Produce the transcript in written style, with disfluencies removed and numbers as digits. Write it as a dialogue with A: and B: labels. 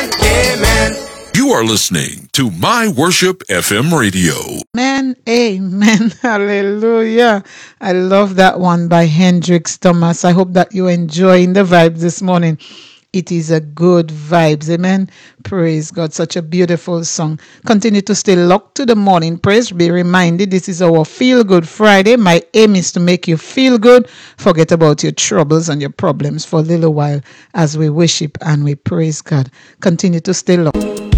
A: Amen.
B: You are listening to My Worship FM Radio.
C: Amen, amen, hallelujah. I love that one by Hendrix Thomas. I hope that you're enjoying the vibes this morning. It is a good vibes, amen. Praise God, such a beautiful song. Continue to stay locked to the morning praise. Be reminded, this is our Feel Good Friday. My aim is to make you feel good. Forget about your troubles and your problems for a little while as we worship and we praise God. Continue to stay locked.